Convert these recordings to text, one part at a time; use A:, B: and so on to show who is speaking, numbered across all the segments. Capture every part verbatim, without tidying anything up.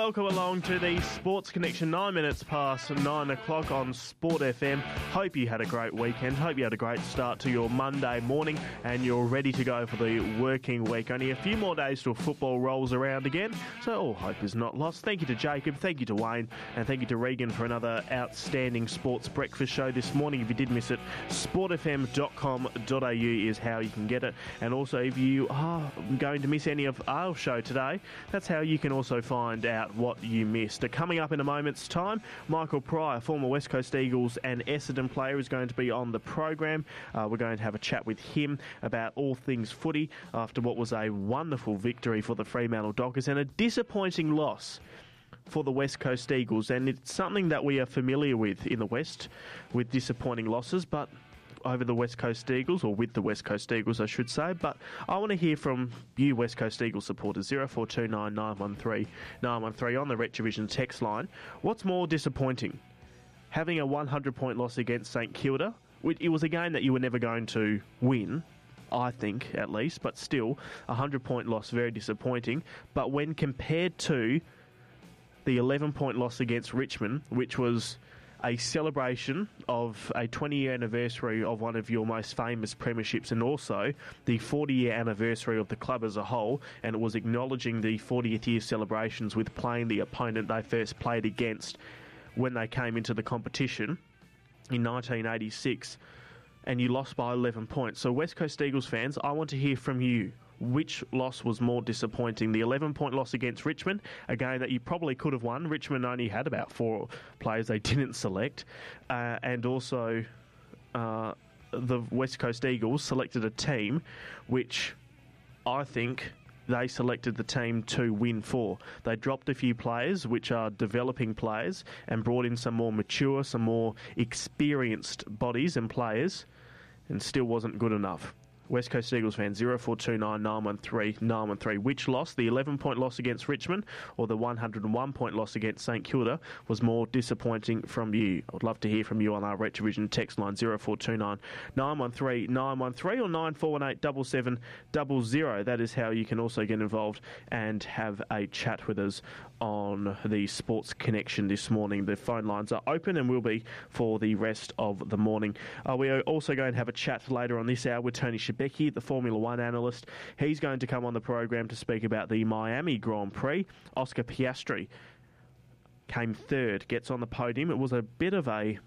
A: welcome along to the Sports Connection, nine minutes past nine o'clock on Sport F M. Hope you had a great weekend. Hope you had a great start to your Monday morning and you're ready to go for the working week. Only a few more days till football rolls around again, so all hope is not lost. Thank you to Jacob, thank you to Wayne, and thank you to Regan for another outstanding sports breakfast show this morning. If you did miss it, sport f m dot com dot a u is how you can get it. And also, if you are going to miss any of our show today, that's how you can also find out what you missed. Coming up in a moment's time, Michael Pryor, former West Coast Eagles and Essendon player, is going to be on the program. Uh, we're going to have a chat with him about all things footy after what was a wonderful victory for the Fremantle Dockers and a disappointing loss for the West Coast Eagles. And it's something that we are familiar with in the West, with disappointing losses, but over the West Coast Eagles, or with the West Coast Eagles, I should say. But I want to hear from you, West Coast Eagles supporters, zero four two nine nine one three nine one three on the Retrovision text line. What's more disappointing? Having a one hundred point loss against St Kilda, which it was a game that you were never going to win, I think, at least, but still, a one hundred point loss, very disappointing. But when compared to the eleven point loss against Richmond, which was a celebration of a twenty-year anniversary of one of your most famous premierships and also the forty-year anniversary of the club as a whole, and it was acknowledging the fortieth year celebrations with playing the opponent they first played against when they came into the competition in nineteen eighty-six, and you lost by eleven points. So West Coast Eagles fans, I want to hear from you. Which loss was more disappointing? The eleven point loss against Richmond, a game that you probably could have won. Richmond only had about four players they didn't select. Uh, and also uh, the West Coast Eagles selected a team which I think they selected the team to win for. They dropped a few players, which are developing players, and brought in some more mature, some more experienced bodies and players, and still wasn't good enough. West Coast Eagles fans, zero four two nine nine one three nine one three. Which loss, the eleven point loss against Richmond or the one hundred one point loss against St Kilda, was more disappointing from you? I would love to hear from you on our Retrovision text line, zero four two nine nine one three nine one three or nine four one eight seven seven zero zero. That is how you can also get involved and have a chat with us on the Sports Connection this morning. The phone lines are open and will be for the rest of the morning. Uh, we are also going to have a chat later on this hour with Tony Shebeki, the Formula One analyst. He's going to come on the program to speak about the Miami Grand Prix. Oscar Piastri came third, gets on the podium. It was a bit of a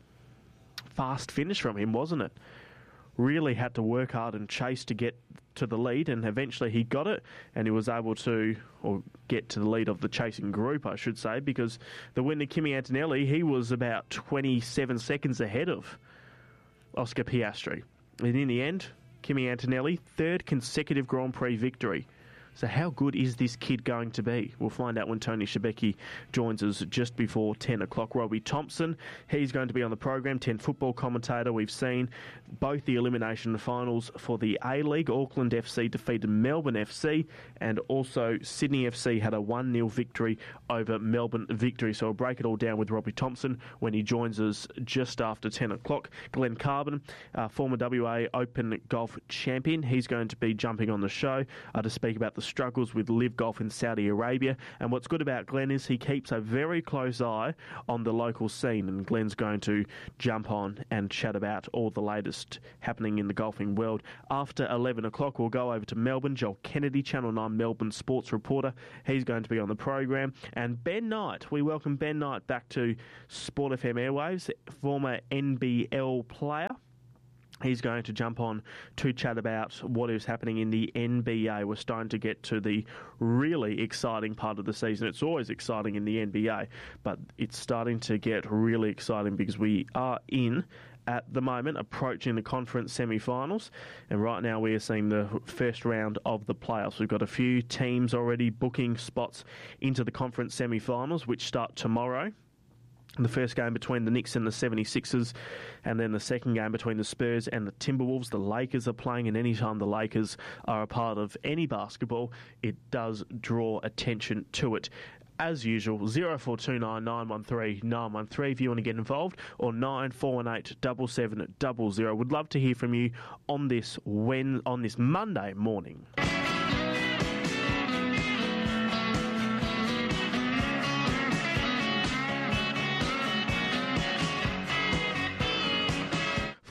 A: fast finish from him, wasn't it? Really had to work hard and chase to get to the lead, and eventually he got it, and he was able to, or get to the lead of the chasing group, I should say, because the winner, Kimi Antonelli, he was about twenty-seven seconds ahead of Oscar Piastri. And in the end, Kimi Antonelli, third consecutive Grand Prix victory. So how good is this kid going to be? We'll find out when Tony Shebeki joins us just before ten o'clock. Robbie Thompson, he's going to be on the program, ten football commentator. We've seen both the elimination finals for the A-League. Auckland F C defeated Melbourne F C, and also Sydney F C had a one nil victory over Melbourne Victory. So we'll break it all down with Robbie Thompson when he joins us just after ten o'clock. Glenn Carbon, uh, former W A Open Golf champion, he's going to be jumping on the show uh, to speak about the struggles with Live Golf in Saudi Arabia. And what's good about Glenn is he keeps a very close eye on the local scene, and Glenn's going to jump on and chat about all the latest happening in the golfing world. After eleven o'clock, we'll go over to Melbourne. Joel Kennedy, Channel nine Melbourne sports reporter, he's going to be on the program. And Ben Knight, we welcome Ben Knight back to Sport F M airwaves, former N B L player. He's going to jump on to chat about what is happening in the N B A. We're starting to get to the really exciting part of the season. It's always exciting in the N B A, but it's starting to get really exciting because we are in, at the moment, approaching the conference semi-finals, and right now we are seeing the first round of the playoffs. We've got a few teams already booking spots into the conference semi-finals, which start tomorrow. The first game between the Knicks and the seventy-sixers, and then the second game between the Spurs and the Timberwolves. The Lakers are playing, and anytime the Lakers are a part of any basketball, it does draw attention to it. As usual, zero four two nine nine one three nine one three if you want to get involved, or nine four one eight seven seven zero zero. Would love to hear from you on this when on this Monday morning.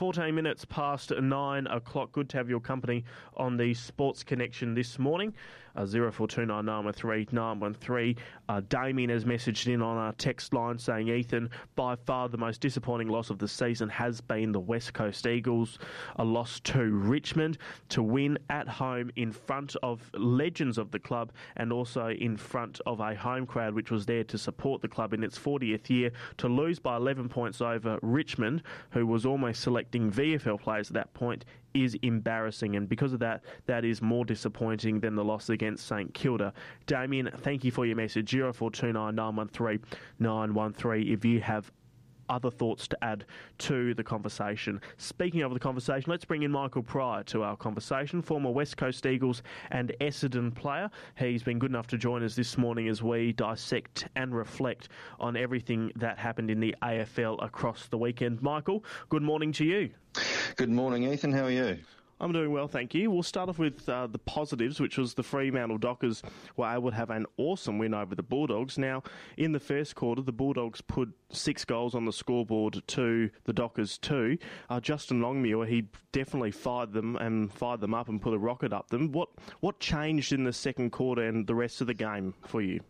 A: fourteen minutes past nine o'clock. Good to have your company on the Sports Connection this morning. Uh, zero four two nine nine one three nine one three. Uh, Damien has messaged in on our text line saying, Ethan, by far the most disappointing loss of the season has been the West Coast Eagles. A loss to Richmond, to win at home in front of legends of the club and also in front of a home crowd which was there to support the club in its fortieth year, to lose by eleven points over Richmond, who was almost selecting V F L players at that point, is embarrassing, and because of that, that is more disappointing than the loss against St Kilda. Damien, thank you for your message. zero four two nine nine one three nine one three if you have other thoughts to add to the conversation. Speaking of the conversation, let's bring in Michael Pryor to our conversation, former West Coast Eagles and Essendon player. He's been good enough to join us this morning as we dissect and reflect on everything that happened in the A F L across the weekend. Michael, good morning to you.
B: Good morning, Ethan. How are you?
A: I'm doing well, thank you. We'll start off with uh, the positives, which was the Fremantle Dockers were able to have an awesome win over the Bulldogs. Now, in the first quarter, the Bulldogs put six goals on the scoreboard to the Dockers two. Uh, Justin Longmuir, he definitely fired them and fired them up and put a rocket up them. What what changed in the second quarter and the rest of the game for you?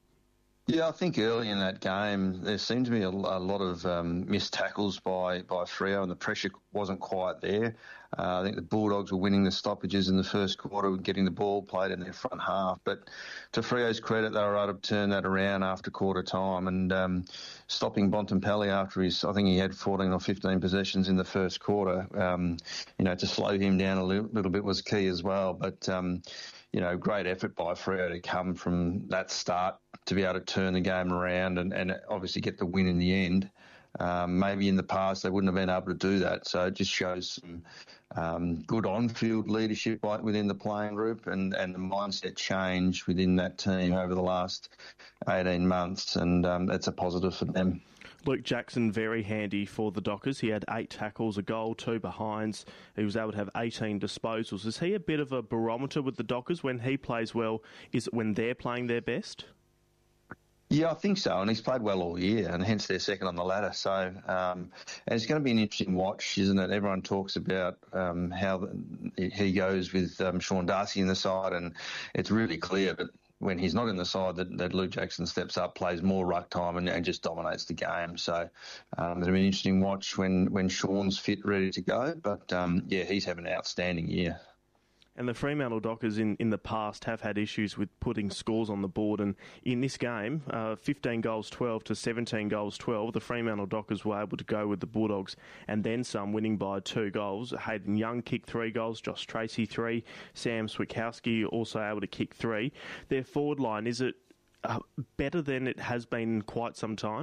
B: Yeah, I think early in that game there seemed to be a, a lot of um, missed tackles by, by Freo, and the pressure wasn't quite there. Uh, I think the Bulldogs were winning the stoppages in the first quarter, getting the ball played in their front half. But to Freo's credit, they were able to turn that around after quarter time, and um, stopping Bontempelli after his, I think he had fourteen or fifteen possessions in the first quarter, um, you know, to slow him down a little, little bit was key as well. But, um, you know, great effort by Freo to come from that start to be able to turn the game around and, and obviously get the win in the end. Um, maybe in the past they wouldn't have been able to do that. So it just shows some um, good on-field leadership within the playing group and, and the mindset change within that team over the last eighteen months, and um, that's a positive for them.
A: Luke Jackson, very handy for the Dockers. He had eight tackles, a goal, two behinds. He was able to have eighteen disposals. Is he a bit of a barometer with the Dockers? When he plays well, is it when they're playing their best?
B: Yeah, I think so, and he's played well all year, and hence they're second on the ladder. So, um, and it's going to be an interesting watch, isn't it? Everyone talks about um, how the, he goes with um, Sean Darcy in the side, and it's really clear that when he's not in the side, that, that Luke Jackson steps up, plays more ruck time, and, and just dominates the game. So um, it'll be an interesting watch when, when Sean's fit, ready to go. But, um, yeah, he's having an outstanding year.
A: And the Fremantle Dockers in, in the past have had issues with putting scores on the board. And in this game, uh, fifteen goals twelve to seventeen goals twelve, the Fremantle Dockers were able to go with the Bulldogs and then some, winning by two goals. Hayden Young kicked three goals, Josh Tracy three, Sam Swikowski also able to kick three. Their forward line, is it uh, better than it has been in quite some time?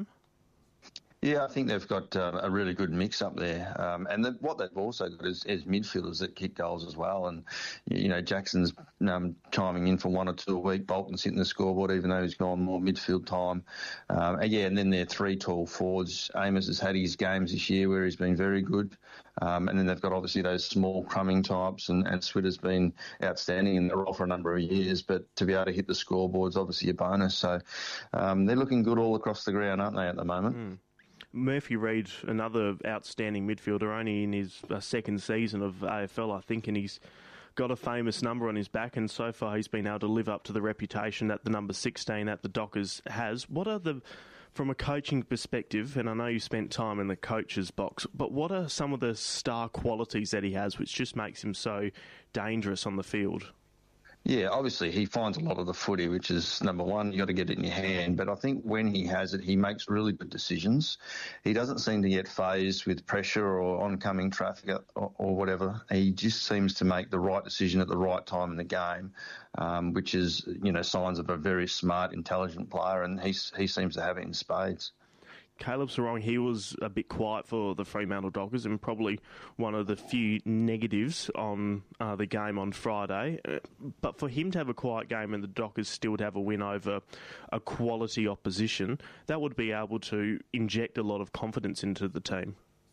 B: Yeah, I think they've got uh, a really good mix up there. Um, and the, what they've also got is, is midfielders that kick goals as well. And, you know, Jackson's um, chiming in for one or two a week. Bolton's hitting the scoreboard, even though he's gone more midfield time. Um, and, yeah, and then their three tall forwards. Amos has had his games this year where he's been very good. Um, and then they've got obviously those small crumbing types, and, and Switter's been outstanding in the role for a number of years. But to be able to hit the scoreboard's obviously a bonus. So um, they're looking good all across the ground, aren't they, at the moment?
A: Mm. Murphy Reid, another outstanding midfielder, only in his uh, second season of A F L, I think, and he's got a famous number on his back, and so far he's been able to live up to the reputation that the number sixteen at the Dockers has. What are the, from a coaching perspective, and I know you spent time in the coach's box, but what are some of the star qualities that he has which just makes him so dangerous on the field?
B: Yeah, obviously he finds a lot of the footy, which is number one, you got to get it in your hand. But I think when he has it, he makes really good decisions. He doesn't seem to get fazed with pressure or oncoming traffic or, or whatever. He just seems to make the right decision at the right time in the game, um, which is, you know, signs of a very smart, intelligent player, and he he seems to have it in spades.
A: Caleb Serong, he was a bit quiet for the Fremantle Dockers and probably one of the few negatives on uh, the game on Friday. But for him to have a quiet game and the Dockers still to have a win over a quality opposition, that would be able to inject a lot of confidence into the team.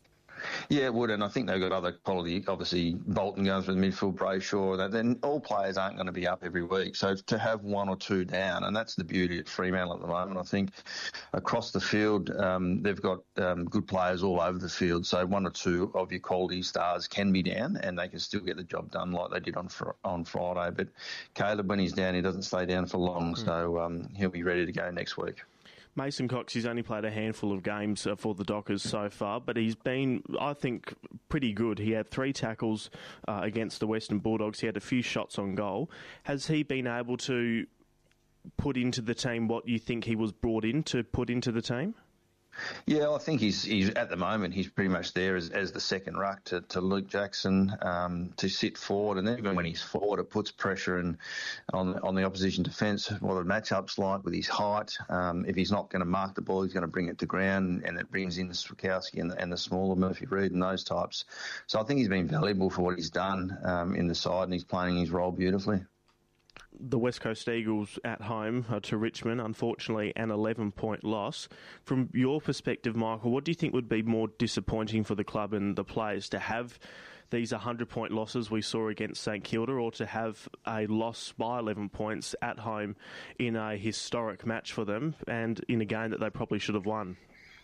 B: Yeah, it would, and I think they've got other quality. Obviously, Bolton goes with midfield, Brayshaw. That then all players aren't going to be up every week, so to have one or two down, and that's the beauty at Fremantle at the moment. I think across the field, um, they've got um, good players all over the field. So one or two of your quality stars can be down, and they can still get the job done like they did on fr- on Friday. But Caleb, when he's down, he doesn't stay down for long, mm. so um, he'll be ready to go next week.
A: Mason Cox, he's only played a handful of games uh, for the Dockers so far, but he's been, I think, pretty good. He had three tackles uh, against the Western Bulldogs. He had a few shots on goal. Has he been able to put into the team what you think he was brought in to put into the team?
B: Yeah, I think he's he's at the moment he's pretty much there as, as the second ruck to, to Luke Jackson um, to sit forward, and even when he's forward, it puts pressure in, on on the opposition defence. What the matchup's like with his height. Um, if he's not going to mark the ball, he's going to bring it to ground, and it brings in Swikowski and the, and the smaller Murphy Reid and those types. So I think he's been valuable for what he's done um, in the side, and he's playing his role beautifully.
A: The West Coast Eagles at home uh, to Richmond, unfortunately, an eleven-point loss. From your perspective, Michael, what do you think would be more disappointing for the club and the players, to have these one hundred-point losses we saw against St Kilda, or to have a loss by eleven points at home in a historic match for them and in a game that they probably should have won?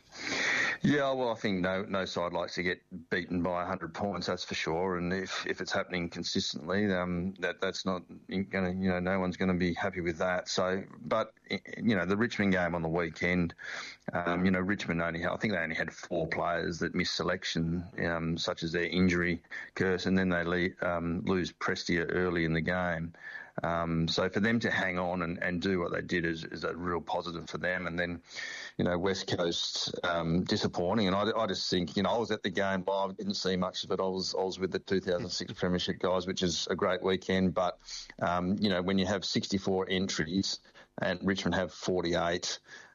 B: Yeah, well, I think no no side likes to get beaten by one hundred points, that's for sure. And if, if it's happening consistently, um, that that's not going to, you know, no one's going to be happy with that. So, but you know, the Richmond game on the weekend, um, you know, Richmond only had, I think they only had four players that missed selection, um, such as their injury curse, and then they le- um, lose Prestia early in the game. Um, so for them to hang on and, and do what they did is, is a real positive for them. And then, you know, West Coast um, disappointing. And I, I just think, you know, I was at the game live, didn't see much of it. I was I was with the two thousand six Premiership guys, which is a great weekend. But, um, you know, when you have sixty-four entries and Richmond have forty-eight,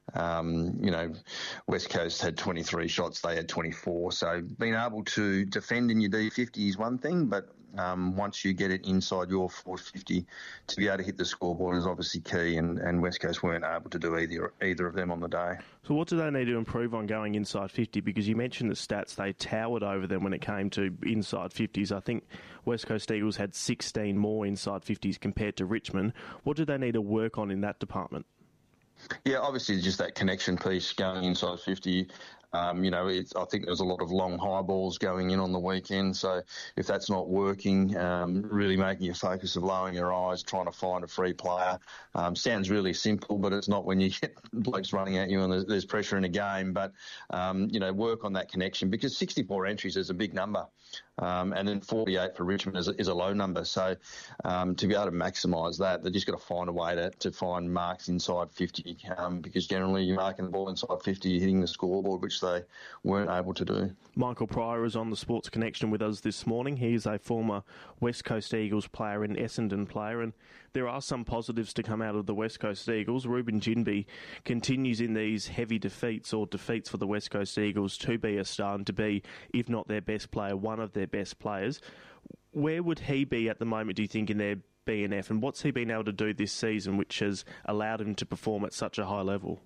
B: Um, you know, West Coast had twenty-three shots, they had twenty-four. So being able to defend in your D fifty is one thing, but um, once you get it inside your four fifty, to be able to hit the scoreboard is obviously key, and, and West Coast weren't able to do either either of them on the day.
A: So what do they need to improve on going inside fifty? Because you mentioned the stats, they towered over them when it came to inside fifties. I think West Coast Eagles had sixteen more inside fifties compared to Richmond. What do they need to work on in that department?
B: Yeah, obviously just that connection piece going inside fifty. Um, you know, it's, I think there's a lot of long high balls going in on the weekend. So if that's not working, um, really making your focus of lowering your eyes, trying to find a free player. Um, sounds really simple, but it's not when you get blokes running at you and there's, there's pressure in a game. But, um, you know, work on that connection, because sixty-four entries is a big number. Um, and then forty-eight for Richmond is a, is a low number. So um, to be able to maximise that, they've just got to find a way to, to find marks inside fifty, um, because generally you're marking the ball inside fifty, you're hitting the scoreboard, which they weren't able to do.
A: Michael Pryor is on the Sports Connection with us this morning. He is a former West Coast Eagles player and Essendon player, and there are some positives to come out of the West Coast Eagles. Ruben Ginbey continues in these heavy defeats or defeats for the West Coast Eagles to be a star and to be, if not their best player, one of their best players. Where would he be at the moment, do you think, in their B N F, and what's he been able to do this season which has allowed him to perform at such a high level?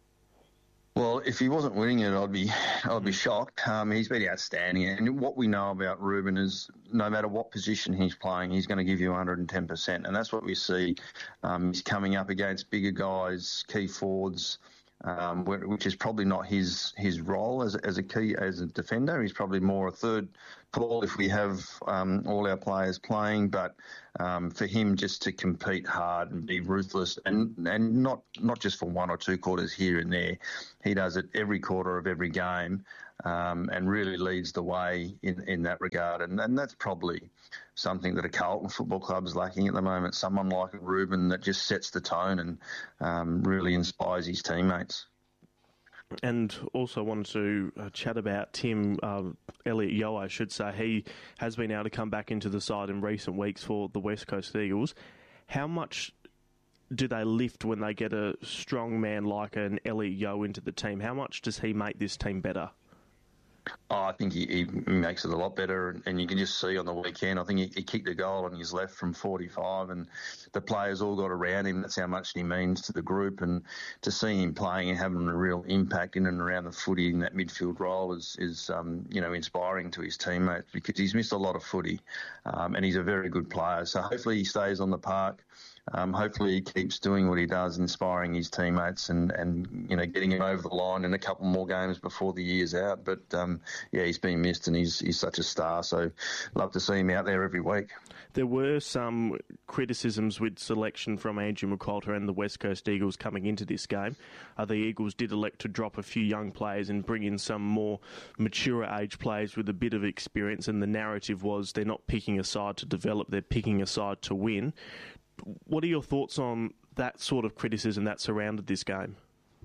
B: Well, if he wasn't winning it, I'd be I'd be shocked. Um, he's been outstanding, and what we know about Ruben is no matter what position he's playing, he's going to give you one hundred ten percent, and that's what we see. Um, he's coming up against bigger guys, key forwards, um, which is probably not his his role as as a key as a defender. He's probably more a third tall if we have um, all our players playing, but um, for him just to compete hard and be ruthless, and and not not just for one or two quarters here and there, he does it every quarter of every game, um, and really leads the way in, in that regard, and, and that's probably something that a Carlton Football Club is lacking at the moment, someone like Ruben that just sets the tone and um, really inspires his teammates.
A: And also wanted to uh, chat about Tim uh, Elliott Yeo, I should say. He has been able to come back into the side in recent weeks for the West Coast Eagles. How much do they lift when they get a strong man like an Elliott Yeo into the team? How much does he make this team better?
B: Oh, I think he, he makes it a lot better, and, and you can just see on the weekend. I think he, he kicked a goal on his left from forty-five, and the players all got around him. That's how much he means to the group, and to see him playing and having a real impact in and around the footy in that midfield role is, is um, you know, inspiring to his teammates, because he's missed a lot of footy, um, and he's a very good player. So hopefully he stays on the park. Um, hopefully he keeps doing what he does, inspiring his teammates and, and you know, getting him over the line in a couple more games before the year's out. But, um, yeah, he's been missed, and he's he's such a star, so love to see him out there every week.
A: There were some criticisms with selection from Andrew McQualter and the West Coast Eagles coming into this game. Uh, the Eagles did elect to drop a few young players and bring in some more mature age players with a bit of experience, and the narrative was they're not picking a side to develop, they're picking a side to win. What are your thoughts on that sort of criticism that surrounded this game?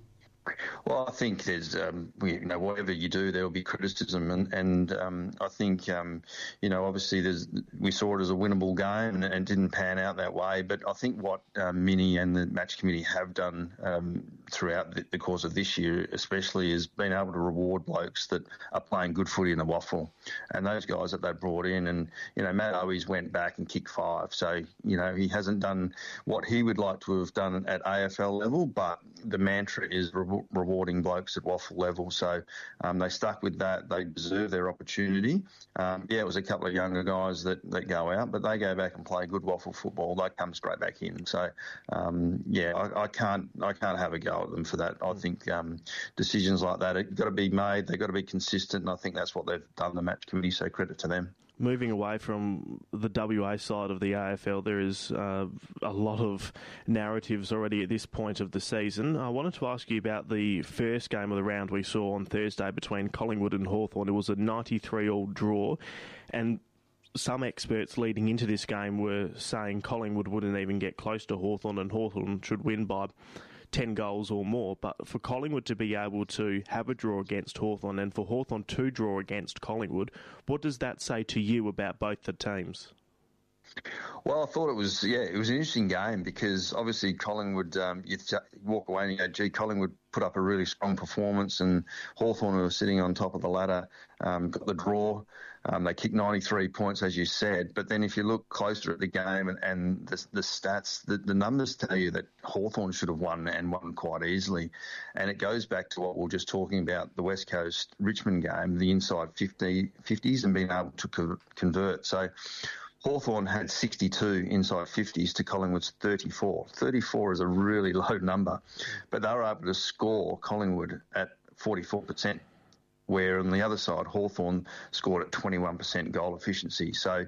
B: Well, I think there's, um, you know, whatever you do, there will be criticism, and, and um, I think, um, you know, obviously there's, we saw it as a winnable game, and it didn't pan out that way. But I think what uh, Minnie and the match committee have done um, throughout the, the course of this year, especially, is been able to reward blokes that are playing good footy in the waffle, and those guys that they brought in. And you know, Matt always went back and kicked five, so you know he hasn't done what he would like to have done at A F L level, but the mantra is re- rewarding blokes at waffle level. So um, they stuck with that. They deserve their opportunity. Um, yeah, it was a couple of younger guys that, that go out, but they go back and play good waffle football. They come straight back in. So um, yeah, I, I can't I can't have a go at them for that. I think um, decisions like that have got to be made. They've got to be consistent, and I think that's what they've done, the match committee. So credit to them.
A: Moving away from the W A side of the A F L, there is uh, a lot of narratives already at this point of the season. I wanted to ask you about the first game of the round we saw on Thursday between Collingwood and Hawthorn. It was a ninety-three all draw, and some experts leading into this game were saying Collingwood wouldn't even get close to Hawthorn, and Hawthorn should win by ten goals or more. But for Collingwood to be able to have a draw against Hawthorn, and for Hawthorn to draw against Collingwood, what does that say to you about both the teams?
B: Well, I thought it was, yeah, it was an interesting game, because obviously Collingwood, um, you walk away and you go, gee, Collingwood put up a really strong performance, and Hawthorn, who were sitting on top of the ladder, um, got the draw. Um, they kicked ninety-three points, as you said. But then if you look closer at the game and, and the, the stats, the, the numbers tell you that Hawthorn should have won, and won quite easily. And it goes back to what we were just talking about, the West Coast Richmond game, the inside fifty, fifties and being able to co- convert. So Hawthorn had sixty-two inside fifties to Collingwood's thirty-four. thirty-four is a really low number, but they were able to score Collingwood at forty-four percent, where on the other side, Hawthorn scored at twenty-one percent goal efficiency. So,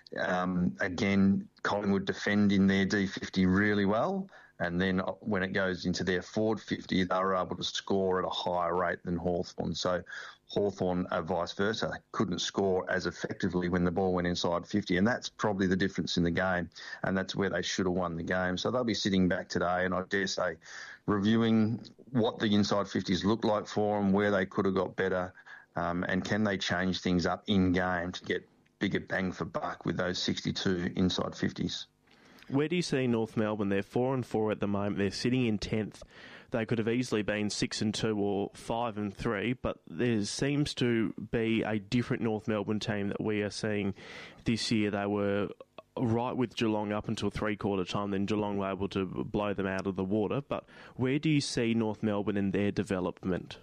B: um, again, Collingwood defend in their D fifty really well, and then when it goes into their forward fifty, they were able to score at a higher rate than Hawthorn. So Hawthorn, uh, vice versa, couldn't score as effectively when the ball went inside fifty, and that's probably the difference in the game, and that's where they should have won the game. So they'll be sitting back today, and I dare say reviewing what the inside fifties look like for them, where they could have got better, um, and can they change things up in game to get bigger bang for buck with those sixty-two inside fifties.
A: Where do you see North Melbourne? They're four and four at the moment. They're sitting in tenth. They could have easily been six and two or five and three, but there seems to be a different North Melbourne team that we are seeing this year. They were right with Geelong up until three-quarter time, then Geelong were able to blow them out of the water. But where do you see North Melbourne in their development?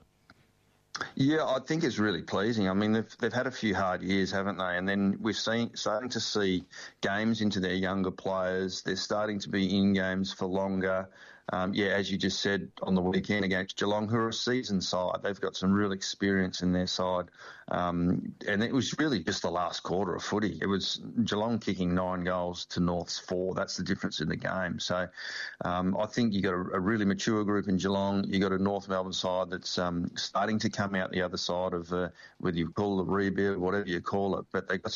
B: Yeah, I think it's really pleasing. I mean, they've, they've had a few hard years, haven't they? And then we're seeing, starting to see games into their younger players. They're starting to be in games for longer. Um, yeah, as you just said, on the weekend against Geelong, who are a seasoned side. They've got some real experience in their side. Um, and it was really just the last quarter of footy. It was Geelong kicking nine goals to North's four. That's the difference in the game. So um, I think you got a, a really mature group in Geelong. You got a North Melbourne side that's um, starting to come out the other side of, uh, whether you call it a rebuild, whatever you call it, but they've got